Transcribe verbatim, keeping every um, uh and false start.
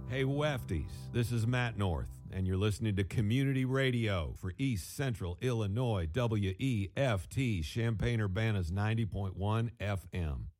Hey, Wefties, this is Matt North, and you're listening to Community Radio for East Central Illinois, W E F T, Champaign-Urbana's ninety point one F M.